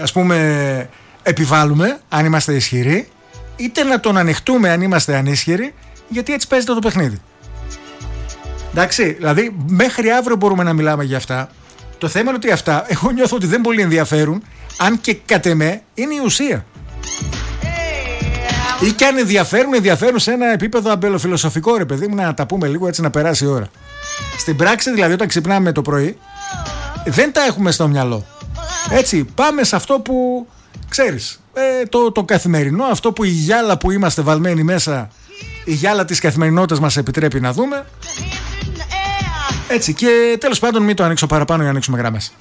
ας πούμε επιβάλλουμε αν είμαστε ισχυροί, είτε να τον ανεχτούμε αν είμαστε ανίσχυροι, γιατί έτσι παίζεται το παιχνίδι. Εντάξει, δηλαδή μέχρι αύριο μπορούμε να μιλάμε για αυτά. Το θέμα είναι ότι αυτά εγώ νιώθω ότι δεν πολύ ενδιαφέρουν, αν και κατ' εμέ είναι η ουσία. Ή και αν ενδιαφέρουν σε ένα επίπεδο αμπελοφιλοσοφικό, ρε παιδί μου, να τα πούμε λίγο έτσι να περάσει η ώρα. Στην πράξη δηλαδή, όταν ξυπνάμε το πρωί, δεν τα έχουμε στο μυαλό. Έτσι, πάμε σε αυτό που ξέρεις, το καθημερινό, αυτό που η γυάλα που είμαστε βαλμένοι μέσα, η γυάλα της καθημερινότητας μας επιτρέπει να δούμε. Έτσι, και τέλος πάντων μην το ανοίξω παραπάνω για να ανοίξουμε γραμμές.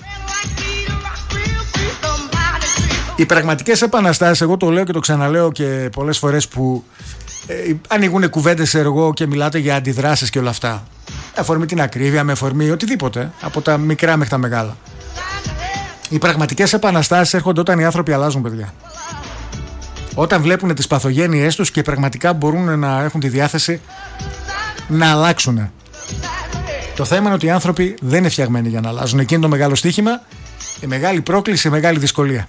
Οι πραγματικές επαναστάσεις, εγώ το λέω και το ξαναλέω και πολλές φορές που ανοίγουν κουβέντες εργό και μιλάτε για αντιδράσεις και όλα αυτά. Με αφορμή την ακρίβεια, με αφορμή οτιδήποτε, από τα μικρά μέχρι τα μεγάλα. Οι πραγματικές επαναστάσεις έρχονται όταν οι άνθρωποι αλλάζουν, παιδιά. Όταν βλέπουν τις παθογένειές τους και πραγματικά μπορούν να έχουν τη διάθεση να αλλάξουν. Το θέμα είναι ότι οι άνθρωποι δεν είναι φτιαγμένοι για να αλλάζουν. Εκεί είναι το μεγάλο στοίχημα, η μεγάλη πρόκληση, η μεγάλη δυσκολία.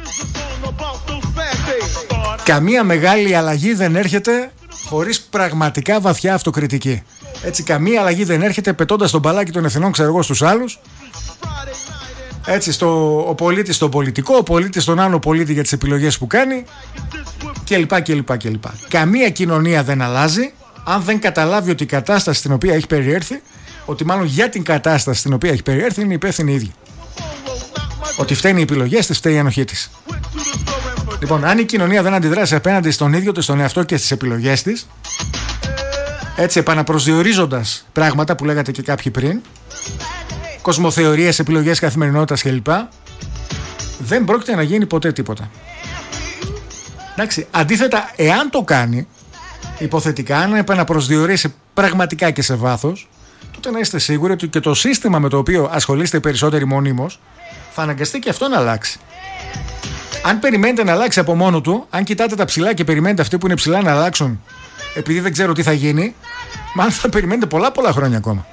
Καμία μεγάλη αλλαγή δεν έρχεται χωρίς πραγματικά βαθιά αυτοκριτική. Έτσι, καμία αλλαγή δεν έρχεται πετώντας τον μπαλάκι των ευθυνών, ξέρω εγώ, στους άλλους. Έτσι, ο πολίτης στον πολιτικό, ο πολίτης στον άλλο πολίτη για τις επιλογές που κάνει κλπ. Καμία κοινωνία δεν αλλάζει αν δεν καταλάβει ότι η κατάσταση στην οποία έχει περιέρθει, ότι μάλλον για την κατάσταση στην οποία έχει περιέρθει είναι υπεύθυνη η ίδια. Ότι φταίνει οι επιλογές της, φταίει η ανοχή της. Λοιπόν, αν η κοινωνία δεν αντιδράσει απέναντι στον ίδιο της, στον εαυτό και στις επιλογές της, έτσι επαναπροσδιορίζοντας πράγματα που λέγατε και κάποιοι πριν, κοσμοθεωρίες, επιλογές καθημερινότητας κλπ, δεν πρόκειται να γίνει ποτέ τίποτα. Εντάξει, αντίθετα, εάν το κάνει, υποθετικά, αν επαναπροσδιορίσει πραγματικά και σε βάθος, τότε να είστε σίγουροι ότι και το σύστημα με το οποίο ασχολείστε περισσότεροι μονίμως θα αναγκαστεί και αυτό να αλλάξει. Αν περιμένετε να αλλάξει από μόνο του, αν κοιτάτε τα ψηλά και περιμένετε αυτοί που είναι ψηλά να αλλάξουν επειδή δεν ξέρω τι θα γίνει, μάλλον θα περιμένετε πολλά χρόνια ακόμα.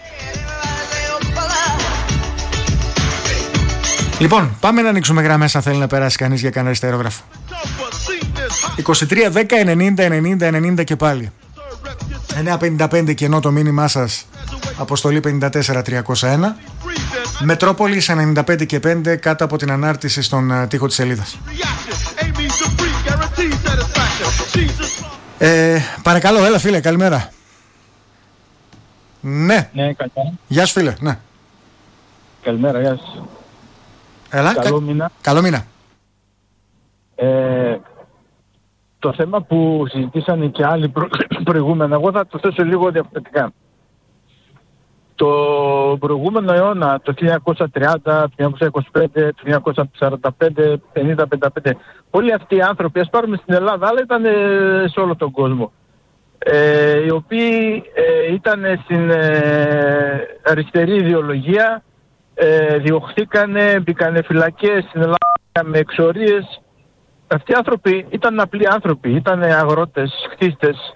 Λοιπόν, πάμε να ανοίξουμε γραμμές αν θέλει να περάσει κανείς για κανένα αριστερόγραφο. 23 10 90 90 90 και πάλι 955 και ενώ το μήνυμά σας αποστολή 54301, Μετρόπολης 95 και 5 κάτω από την ανάρτηση στον τοίχο της σελίδας. Παρακαλώ, έλα φίλε, καλημέρα. Ναι, καλημέρα. Γεια σου φίλε, ναι. Καλημέρα, γεια σας. Έλα, καλό μήνα. Το θέμα που συζητήσανε και άλλοι προηγούμενα, εγώ θα το θέσω λίγο διαφορετικά. Το προηγούμενο αιώνα, το 1930, το 1925, το 1945, 50, 55, όλοι αυτοί οι άνθρωποι, ας πάρουμε στην Ελλάδα, αλλά ήταν σε όλο τον κόσμο, οι οποίοι ήταν στην αριστερή ιδεολογία, διωχθήκανε, μπήκανε φυλακές στην Ελλάδα με εξορίες. Αυτοί οι άνθρωποι ήταν απλοί άνθρωποι, ήταν αγρότες, χτίστες.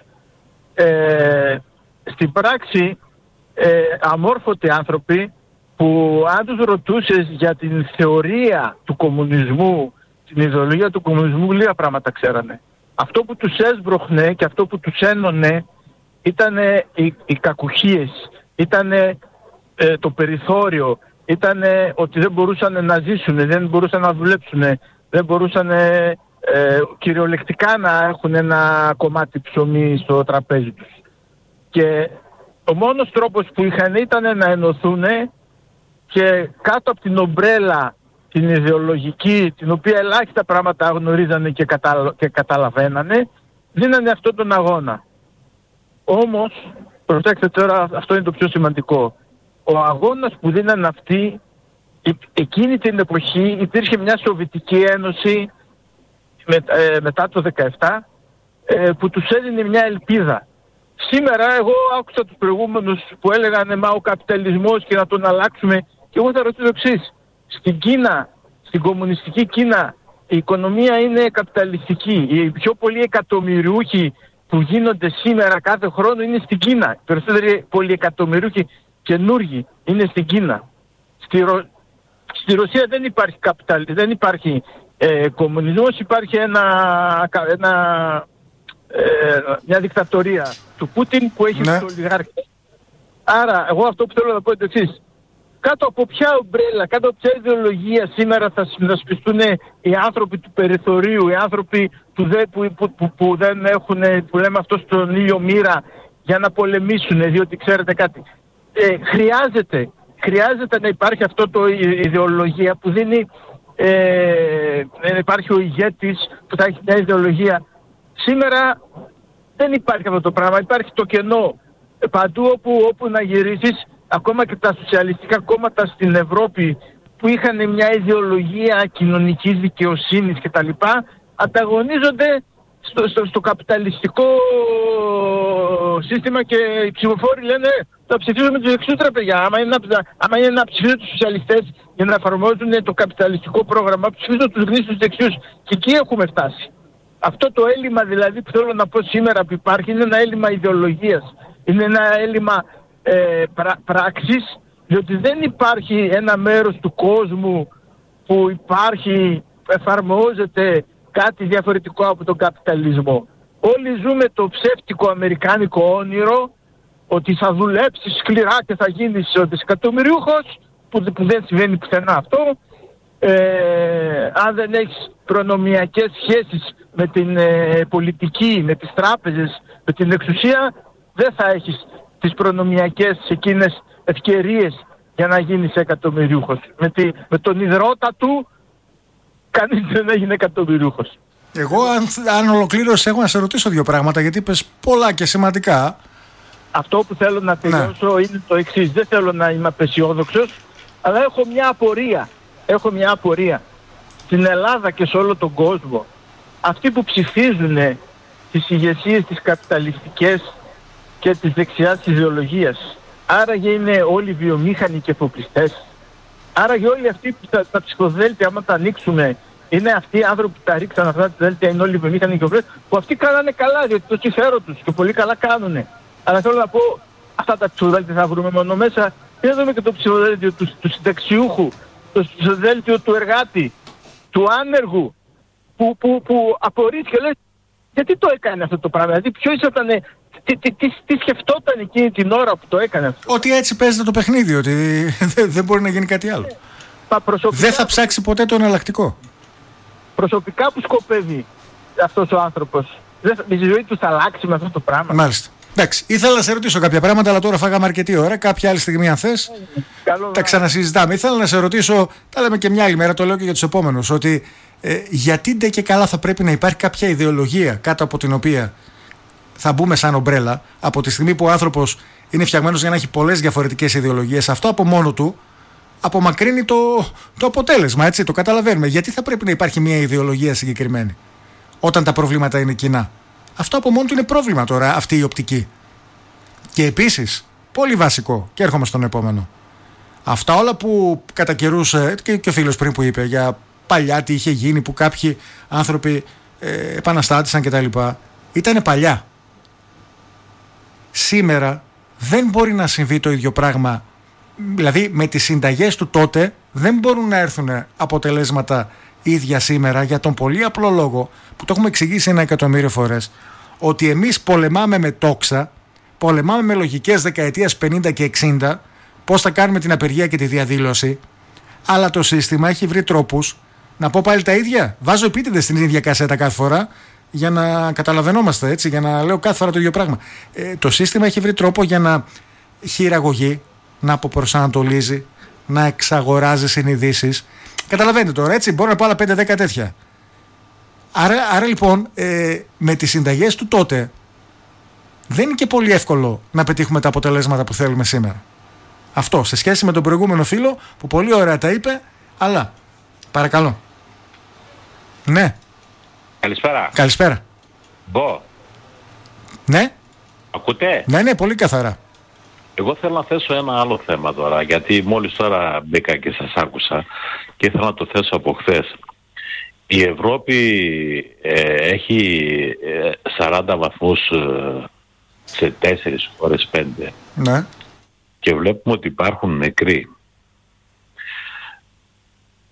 Στην πράξη αμόρφωτοι άνθρωποι που αν τους ρωτούσες για την θεωρία του κομμουνισμού, την ιδεολογία του κομμουνισμού, λίγα πράγματα ξέρανε. Αυτό που τους έσβροχνε και αυτό που τους ένωνε ήταν οι κακουχίες, ήταν το περιθώριο, ήταν ότι δεν μπορούσαν να ζήσουν, δεν μπορούσαν να δουλέψουν, δεν μπορούσαν κυριολεκτικά να έχουν ένα κομμάτι ψωμί στο τραπέζι τους. Και ο μόνος τρόπος που είχαν ήταν να ενωθούν και κάτω από την ομπρέλα την ιδεολογική, την οποία ελάχιστα πράγματα γνωρίζανε και καταλαβαίνανε, δίνανε αυτόν τον αγώνα. Όμως, προσέξτε τώρα, αυτό είναι το πιο σημαντικό. Ο αγώνας που δίνανε αυτοί, εκείνη την εποχή υπήρχε μια Σοβιετική Ένωση μετά το 17 που τους έδινε μια ελπίδα. Σήμερα εγώ άκουσα τους προηγούμενους που έλεγαν μα ο καπιταλισμός και να τον αλλάξουμε, και εγώ θα ρωτήσω εξής. Στην Κίνα, στην κομμουνιστική Κίνα, η οικονομία είναι καπιταλιστική. Οι πιο πολλοί εκατομμυριούχοι που γίνονται σήμερα κάθε χρόνο είναι στην Κίνα. Οι περισσότεροι πολυεκατομμυριούχοι καινούργοι είναι στην Κίνα. Στη Ρωσία δεν υπάρχει κομμουνισμός, υπάρχει μια δικτατορία του Πούτιν που έχει τους ολιγάρχες. Άρα εγώ αυτό που θέλω να πω είναι το εξής. Κάτω από ποια ομπρέλα, κάτω από ποια ιδεολογία σήμερα θα συνασπιστούν οι άνθρωποι του περιθωρίου, οι άνθρωποι που δεν έχουν, που λέμε αυτό, στον ήλιο μοίρα, για να πολεμήσουν, διότι ξέρετε κάτι. Χρειάζεται να υπάρχει αυτό το ιδεολογία που δίνει, υπάρχει ο ηγέτης που θα έχει μια ιδεολογία. Σήμερα δεν υπάρχει αυτό το πράγμα, υπάρχει το κενό. Παντού όπου να γυρίσεις, ακόμα και τα σοσιαλιστικά κόμματα στην Ευρώπη που είχαν μια ιδεολογία κοινωνικής δικαιοσύνης κτλ, ανταγωνίζονται στο καπιταλιστικό σύστημα και οι ψηφοφόροι λένε θα ψηφίσουμε τους δεξιούς, παιδιά. Άμα είναι να ψηφίσουν τους σοσιαλιστές για να εφαρμόζουν το καπιταλιστικό πρόγραμμα, ψηφίσουν τους γνήσιους δεξιούς. Και εκεί έχουμε φτάσει. Αυτό το έλλειμμα δηλαδή που θέλω να πω σήμερα που υπάρχει είναι ένα έλλειμμα ιδεολογίας. Είναι ένα έλλειμμα πράξης, διότι δεν υπάρχει ένα μέρος του κόσμου που εφαρμόζεται κάτι διαφορετικό από τον καπιταλισμό. Όλοι ζούμε το ψεύτικο αμερικάνικο όνειρο ότι θα δουλέψεις σκληρά και θα γίνεις δισεκατομμυριούχος, που δεν συμβαίνει πουθενά αυτό. Αν δεν έχεις προνομιακές σχέσεις με την πολιτική, με τις τράπεζες, με την εξουσία, δεν θα έχεις τις προνομιακές εκείνες ευκαιρίες για να γίνεις εκατομμυριούχος. Με τον ιδρώτα του κανείς δεν έγινε εκατομμυριούχος. Εγώ αν ολοκλήρωσες έχω να σε ρωτήσω δύο πράγματα, γιατί είπες πολλά και σημαντικά. Αυτό που θέλω να τελειώσω είναι το εξής. Δεν θέλω να είμαι απεσιόδοξος, αλλά έχω μια απορία. Στην Ελλάδα και σε όλο τον κόσμο, αυτοί που ψηφίζουν τις ηγεσίες τις καπιταλιστικές και της δεξιάς ιδεολογίας, άραγε είναι όλοι βιομήχανοι και εφοπλιστές. Άραγε όλοι αυτοί που τα ψηφοδέλτια, άμα τα ανοίξουμε, είναι αυτοί οι άνθρωποι που τα ρίξαν αυτά τα δέλτια, είναι όλοι βιομήχανοι και εφοπλιστές, που αυτοί κάνανε καλά, διότι το συμφέρον τους και πολύ καλά κάνουνε. Αλλά θέλω να πω, αυτά τα ψηφοδέλτια θα βρούμε μόνο μέσα. Και να δούμε και το ψηφοδέλτιο του συνταξιούχου, το ψηφοδέλτιο του εργάτη, του άνεργου, που απορείς και λες, γιατί το έκανε αυτό το πράγμα, δηλαδή ποιος ήταν, τι σκεφτόταν εκείνη την ώρα που το έκανε αυτό. Ότι έτσι παίζεται το παιχνίδι, ότι δεν μπορεί να γίνει κάτι άλλο. Δεν θα ψάξει ποτέ το εναλλακτικό. Προσωπικά που σκοπεύει αυτός ο άνθρωπος, η ζωή του θα αλλάξει με αυτό το πράγμα. Μάλιστα. Εντάξει, ήθελα να σε ρωτήσω κάποια πράγματα, αλλά τώρα φάγαμε αρκετή ώρα. Κάποια άλλη στιγμή, αν θες, τα ξανασυζητάμε. Ήθελα να σε ρωτήσω, τα λέμε και μια άλλη μέρα, το λέω και για τους επόμενους, ότι γιατί ντε και καλά θα πρέπει να υπάρχει κάποια ιδεολογία κάτω από την οποία θα μπούμε σαν ομπρέλα, από τη στιγμή που ο άνθρωπος είναι φτιαγμένος για να έχει πολλές διαφορετικές ιδεολογίες. Αυτό από μόνο του απομακρύνει το αποτέλεσμα, έτσι, το καταλαβαίνουμε. Γιατί θα πρέπει να υπάρχει μια ιδεολογία συγκεκριμένη, όταν τα προβλήματα είναι κοινά. Αυτό από μόνο του είναι πρόβλημα τώρα, αυτή η οπτική. Και επίσης, πολύ βασικό, και έρχομαι στον επόμενο. Αυτά όλα που κατά καιρούς, και ο φίλος πριν που είπε για παλιά τι είχε γίνει, που κάποιοι άνθρωποι επαναστάτησαν κτλ. Ήτανε παλιά. Σήμερα δεν μπορεί να συμβεί το ίδιο πράγμα. Δηλαδή με τις συνταγές του τότε δεν μπορούν να έρθουν αποτελέσματα ίδια σήμερα, για τον πολύ απλό λόγο που το έχουμε εξηγήσει 1.000.000 φορές, ότι εμείς πολεμάμε με τόξα, πολεμάμε με λογικές δεκαετίας 50 και 60, πώς θα κάνουμε την απεργία και τη διαδήλωση, αλλά το σύστημα έχει βρει τρόπους να πω πάλι τα ίδια. Βάζω επίτηδες στην ίδια κασέτα κάθε φορά για να καταλαβαίνόμαστε, έτσι, για να λέω κάθε φορά το ίδιο πράγμα. Το σύστημα έχει βρει τρόπο για να χειραγωγεί, να αποπροσανατολίζει, να εξαγοράζει συνειδήσεις. Καταλαβαίνετε τώρα, έτσι, μπορώ να πω άλλα 5-10 τέτοια. Άρα λοιπόν, με τις συνταγές του τότε δεν είναι και πολύ εύκολο να πετύχουμε τα αποτελέσματα που θέλουμε σήμερα. Αυτό, σε σχέση με τον προηγούμενο φίλο που πολύ ωραία τα είπε, αλλά παρακαλώ. Ναι. Καλησπέρα. Καλησπέρα. Μπο. Ναι. Ακούτε? Ναι, πολύ καθαρά. Εγώ θέλω να θέσω ένα άλλο θέμα τώρα, γιατί μόλις τώρα μπήκα και σας άκουσα και ήθελα να το θέσω από χθες. Η Ευρώπη έχει 40 βαθμούς σε 4 ώρες 5. Ναι. Και βλέπουμε ότι υπάρχουν νεκροί.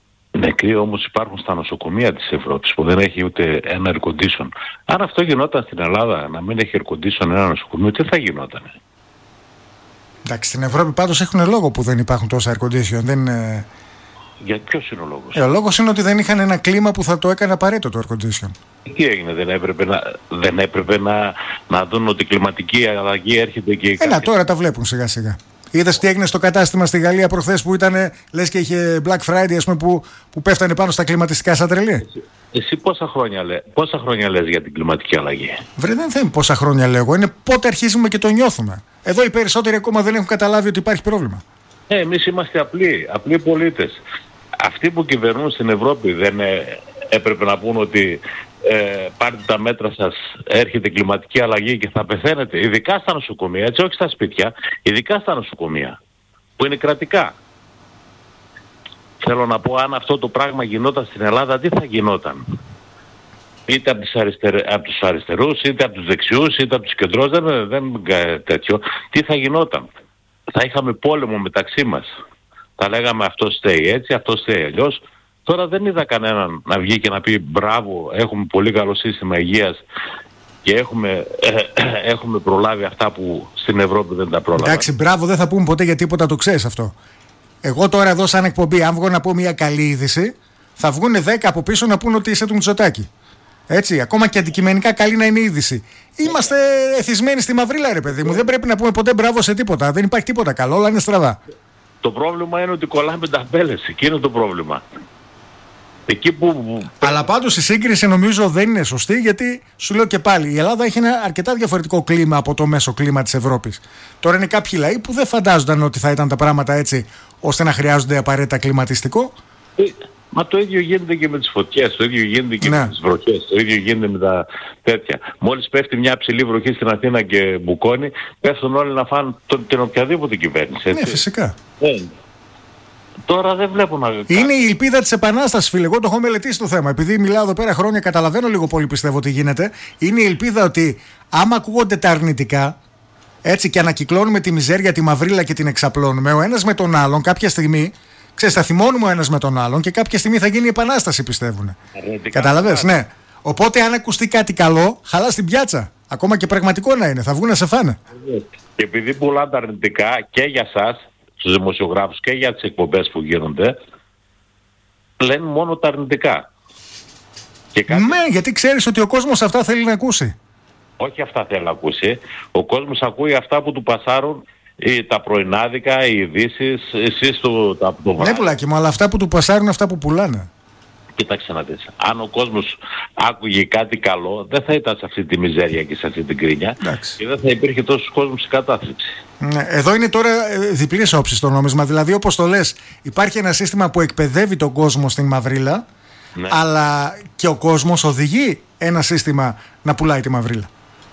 νεκροί όμως υπάρχουν στα νοσοκομεία της Ευρώπης που δεν έχει ούτε ένα air condition. Αν αυτό γινόταν στην Ελλάδα, να μην έχει air condition ένα νοσοκομείο, τι θα γινόταν? Εντάξει, στην Ευρώπη πάντως έχουν λόγο που δεν υπάρχουν τόσα air condition. Δεν... Για ποιος είναι ο λόγος? Ο λόγος είναι ότι δεν είχαν ένα κλίμα που θα το έκανε απαραίτητο το air condition. Τι έγινε, δεν έπρεπε να δουν ότι η κλιματική αλλαγή έρχεται και... Τώρα τα βλέπουν σιγά σιγά. Είδες τι έγινε στο κατάστημα στη Γαλλία προχθές που ήταν, λες και είχε Black Friday, ας πούμε, που πέφτανε πάνω στα κλιματιστικά σαν τρελή. Εσύ πόσα χρόνια λες για την κλιματική αλλαγή? Βρε, δεν θέλει πόσα χρόνια λέγω, είναι πότε αρχίζουμε και το νιώθουμε. Εδώ οι περισσότεροι ακόμα δεν έχουν καταλάβει ότι υπάρχει πρόβλημα. Εμείς είμαστε απλοί πολίτες. Αυτοί που κυβερνούν στην Ευρώπη δεν έπρεπε να πούν ότι πάρτε τα μέτρα σας, έρχεται η κλιματική αλλαγή και θα πεθαίνετε? Ειδικά στα νοσοκομεία, έτσι, όχι στα σπίτια, ειδικά στα νοσοκομεία που είναι κρατικά. Θέλω να πω, αν αυτό το πράγμα γινόταν στην Ελλάδα, τι θα γινόταν? Είτε από τους αριστερούς, είτε από τους δεξιούς, είτε από τους κεντρούς, δεν τέτοιο. Τι θα γινόταν? Θα είχαμε πόλεμο μεταξύ μας. Θα λέγαμε αυτός στέει έτσι, αυτός στέει αλλιώς. Τώρα δεν είδα κανέναν να βγει και να πει μπράβο, έχουμε πολύ καλό σύστημα υγείας και έχουμε προλάβει αυτά που στην Ευρώπη δεν τα πρόλαβαν. Εντάξει, μπράβο δεν θα πούμε ποτέ για τίποτα, το ξέρεις αυτό. Εγώ τώρα εδώ σαν εκπομπή, αν βγω να πω μια καλή είδηση, θα βγουν 10 από πίσω να πούν ότι είσαι του Μητσοτάκη. Έτσι, ακόμα και αντικειμενικά καλή να είναι η είδηση. Είμαστε εθισμένοι στη μαυρίλα, ρε παιδί μου. Δεν πρέπει να πούμε ποτέ μπράβο σε τίποτα. Δεν υπάρχει τίποτα καλό, όλα είναι στραβά. Το πρόβλημα είναι ότι κολλάμε ταμπέλες. Εκεί είναι το πρόβλημα. Εκεί που... Αλλά πάντως η σύγκριση νομίζω δεν είναι σωστή, γιατί σου λέω και πάλι η Ελλάδα έχει ένα αρκετά διαφορετικό κλίμα από το μέσο κλίμα της Ευρώπης. Τώρα είναι κάποιοι λαοί που δεν φαντάζονταν ότι θα ήταν τα πράγματα έτσι ώστε να χρειάζονται απαραίτητα κλιματιστικό. Μα το ίδιο γίνεται και με τις φωτιές, το ίδιο γίνεται και με τις βροχές, το ίδιο γίνεται με τα τέτοια. Μόλις πέφτει μια ψηλή βροχή στην Αθήνα και μπουκώνει, πέφτουν όλοι να φάνε την οποιαδήποτε κυβέρνηση. Έτσι. Ναι, φυσικά. Τώρα δεν βλέπω να... Είναι η ελπίδα της επανάστασης, φίλε. Εγώ το έχω μελετήσει το θέμα. Επειδή μιλάω εδώ πέρα χρόνια, καταλαβαίνω λίγο πολύ, πιστεύω τι γίνεται. Είναι η ελπίδα ότι άμα ακούγονται τα αρνητικά, έτσι, και ανακυκλώνουμε τη μιζέρια, τη μαυρίλα και την εξαπλώνουμε ο ένας με τον άλλον, κάποια στιγμή, ξέρεις, θα θυμώνουμε ο ένας με τον άλλον και κάποια στιγμή θα γίνει η επανάσταση, πιστεύουν. Καταλαβες, ναι. Οπότε αν ακουστεί κάτι καλό, χαλάς την πιάτσα. Ακόμα και πραγματικό να είναι, θα βγουν να σε φάνε. Και επειδή πουλάνε τα αρνητικά και για σας, στους δημοσιογράφους και για τις εκπομπές που γίνονται, λένε μόνο τα αρνητικά. Ναι, γιατί ξέρεις ότι ο κόσμος αυτά θέλει να ακούσει. Όχι αυτά θέλει να ακούσει. Ο κόσμος ακούει αυτά που του πασάρουν τα πρωινάδικα, οι ειδήσεις, εσείς το βράδυ. Ναι, πουλάκι μου, αλλά αυτά που του πασάρουν, αυτά που πουλάνε. Κοίταξε να δεις. Αν ο κόσμος άκουγε κάτι καλό, δεν θα ήταν σε αυτή τη μιζέρια και σε αυτή την κρίνια. Εντάξει. Και δεν θα υπήρχε τόσος κόσμος σε κατάθλιψη. Ναι, εδώ είναι τώρα διπλής όψης το νόμισμα. Δηλαδή, όπως το λες, υπάρχει ένα σύστημα που εκπαιδεύει τον κόσμο στην μαυρίλα, ναι, αλλά και ο κόσμος οδηγεί ένα σύστημα να πουλάει τη μαυρίλα.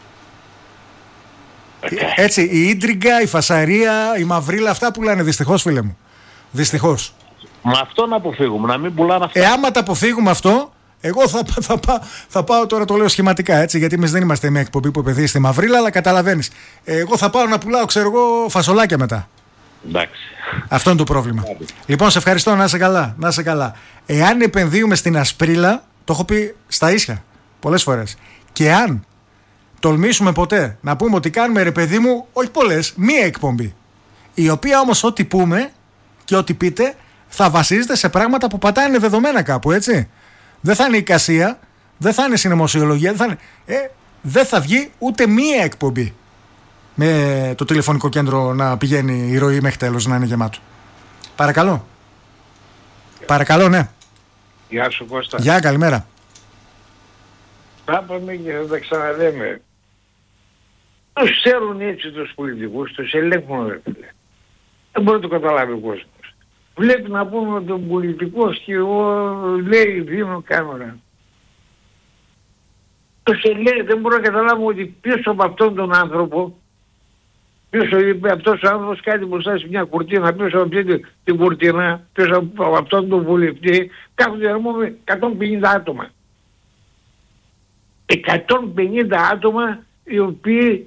Έτσι, η ίντριγκα, η φασαρία, η μαυρίλα, αυτά πουλάνε δυστυχώς, φίλε μου. Δυστυχώς. Μα αυτό να αποφύγουμε, να μην πουλάνε αυτά. Άμα τα αποφύγουμε αυτό, εγώ θα πάω τώρα, το λέω σχηματικά, έτσι, γιατί εμείς δεν είμαστε μια εκπομπή που επενδύει στη μαυρίλα, αλλά καταλαβαίνεις. Εγώ θα πάω να πουλάω, ξέρω εγώ, φασολάκια μετά. Εντάξει. Αυτό είναι το πρόβλημα. Λοιπόν, σε ευχαριστώ, να είσαι καλά. Να είσαι καλά. Εάν επενδύουμε στην ασπρίλα, το έχω πει στα ίσια πολλές φορές, και αν τολμήσουμε ποτέ να πούμε ότι κάνουμε, ρε παιδί μου, όχι πολλές, μία εκπομπή, η οποία όμως ό,τι πούμε και ό,τι πείτε θα βασίζεται σε πράγματα που πατάνε δεδομένα κάπου, έτσι. Δεν θα είναι εικασία, δεν θα είναι συνωμοσιολογία, δεν θα βγει ούτε μία εκπομπή με το τηλεφωνικό κέντρο να πηγαίνει η ροή μέχρι τέλος, να είναι γεμάτο. Παρακαλώ. Παρακαλώ, ναι. Γεια σου, Κώστα. Γεια, καλημέρα. Θα πάμε και θα τα ξαναλέμε. Τους ξέρουν έτσι τους πολιτικούς, τους ελέγχουν, ρε φίλε. Δεν μπορεί να το καταλάβει ο κόσμος. Βλέπει να πούμε ότι ο πολιτικός και εγώ λέει δίνω κάμερα. Τους ελέγχει, δεν μπορώ να καταλάβω ότι πίσω από αυτόν τον άνθρωπο, πίσω αυτός ο άνθρωπος κάτι μπροστά σε μια κουρτίνα, πίσω από αυτή την κουρτίνα, πίσω από αυτόν τον βουλευτή, κάθονται να πούμε 150 άτομα. 150 άτομα οι οποίοι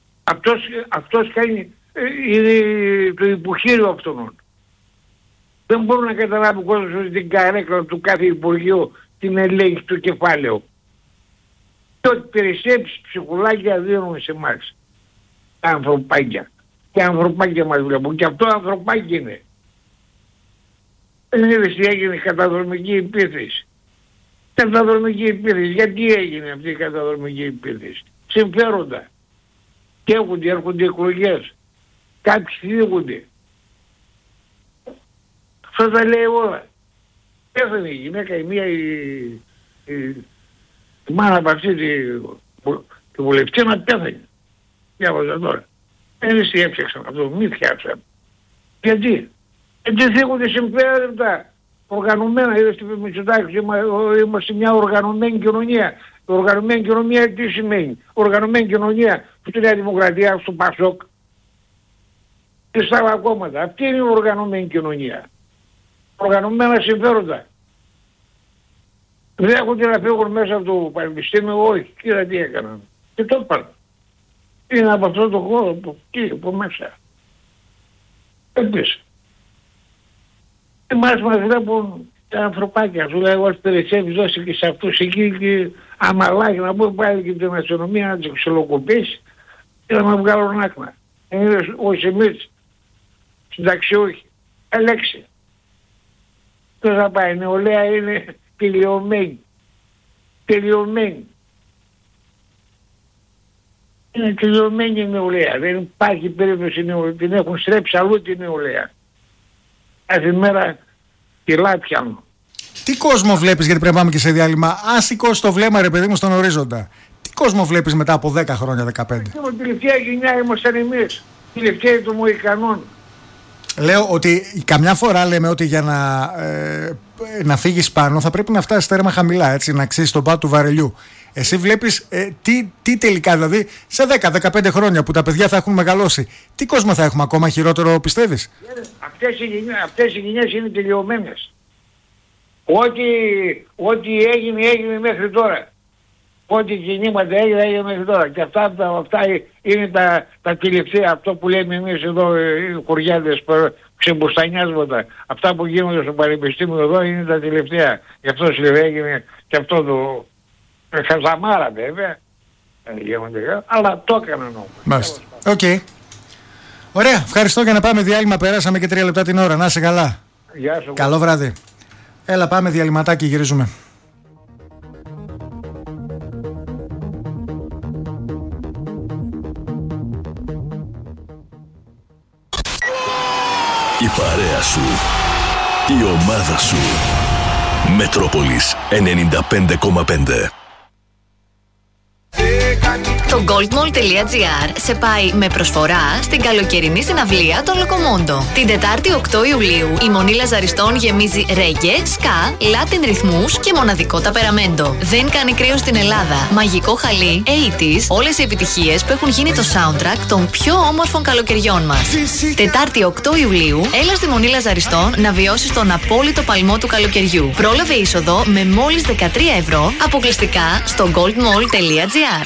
αυτός κάνει, είναι το υποχείριο αυτόν. Δεν μπορούν να καταλάβει ο κόσμος ότι την καρέκλα του κάθε Υπουργείου την ελέγχει το κεφάλαιο. Και ότι περισσέψεις ψυχουλάκια δίνουμε σε εμάς. Τα ανθρωπάκια. Και ανθρωπάκια μας βλέπουν. Και αυτό ανθρωπάκι είναι. Δεν είδες τι έγινε η καταδρομική επίθεση. Καταδρομική επίθεση. Γιατί έγινε αυτή η καταδρομική επίθεση? Συμφέροντα. Και έρχονται εκλογές. Κάποιοι φύγονται. Αυτό τα λέει όλα. Πέθανε η γυναίκα, η μία η μάνα από αυτή τη βουλευτή να πέθανε. Διάβαζα τώρα. Εμείς τι έψαξαν αυτό, μη φτιάξαν. Γιατί? Γιατί θίγονται συμφέροντα οργανωμένα. Είδες τι είπε Μητσοτάκης, είμαστε μια οργανωμένη κοινωνία. Η οργανωμένη κοινωνία τι σημαίνει? Οργανωμένη κοινωνία που τη Νέα Δημοκρατία, στο Πασόκ και στα άλλα κόμματα. Αυτή είναι η οργανωμένη κοινωνία. Οργανωμένα συμφέροντα. Δεν έχουν να φύγουν μέσα από το πανεπιστήμιο, όχι. Κοίτα τι έκαναν. Και το είπαν. Είναι από αυτό το χώρο που εκεί, από μέσα. Επίσης. Εμάς μας βλέπουν τα ανθρωπάκια. Σου λέει, εγώ περισσεύεις δώσει και σε αυτούς εκεί και αμαλάκι να πούμε πάλι και την αστυνομία να τους ξελοκοπήσει και να μας βγάλουν άκνα. Όχι εμείς, συνταξιούχοι. Ελέξει. Πώς θα πάει, η νεολαία είναι τελειωμένη. Τελειωμένη. Είναι τελειωμένη η νεολαία. Δεν υπάρχει περίπτωση νεολαία. Την έχουν στρέψει αλλού την νεολαία. Κάθε μέρα κιλά πιάνουν. Τι κόσμο βλέπεις, γιατί πρέπει να πάμε και σε διάλειμμα, αν σηκώσεις το βλέμμα ρε παιδί μου στον ορίζοντα, τι κόσμο βλέπεις μετά από 10 χρόνια, 15? Η τελευταία γενιά ήμασταν εμείς. Η τελευταία των Μοϊκανών. Λέω ότι καμιά φορά λέμε ότι για να φύγεις πάνω θα πρέπει να φτάσεις τέρμα χαμηλά, έτσι, να αξίσεις τον πάτο του βαρελιού. Εσύ βλέπεις τι τελικά, δηλαδή σε 10-15 χρόνια που τα παιδιά θα έχουν μεγαλώσει, τι κόσμο θα έχουμε ακόμα χειρότερο, πιστεύεις? Αυτές οι γενιές είναι τελειωμένες. Ό,τι έγινε μέχρι τώρα. Ό,τι κινήματα έγινε μέχρι τώρα. Και αυτά είναι τα τελευταία. Αυτό που λέμε εμείς εδώ οι χωριάτες ξεμπουστανιάσματα. Αυτά που γίνονται στο πανεπιστήμιο εδώ είναι τα τελευταία. Γι' αυτό έγινε και αυτό το χαζαμάρα βέβαια. Αλλά το έκαναν όμως. Μάλιστα. Οκ. Ωραία. Ευχαριστώ, για να πάμε διάλειμμα. Περάσαμε και 3 λεπτά την ώρα. Να είσαι καλά. Γεια σου. Καλό βράδυ. Έλα, πάμε διαλυματάκι, γυρίζουμε. Η παρέα σου, η ομάδα σου. Μετρόπολης 95,5. Το goldmall.gr σε πάει με προσφορά στην καλοκαιρινή συναυλία των Λοκομόντο. Την Τετάρτη 8 Ιουλίου η Μονή Λαζαριστών γεμίζει ρέγγε, ska, λάτιν ρυθμούς και μοναδικό ταπεραμέντο. Δεν κάνει κρύο στην Ελλάδα. Μαγικό χαλί, 80's, όλες οι επιτυχίες που έχουν γίνει το soundtrack των πιο όμορφων καλοκαιριών μας. Τετάρτη 8 Ιουλίου, έλα στη Μονή Λαζαριστών να βιώσεις τον απόλυτο παλμό του καλοκαιριού. Πρόλαβε είσοδο με μόλις 13 ευρώ αποκλειστικά στο goldmall.gr.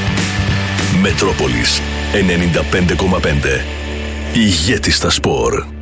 Μετρόπολης 95,5. Ηγέτης στα σπορ.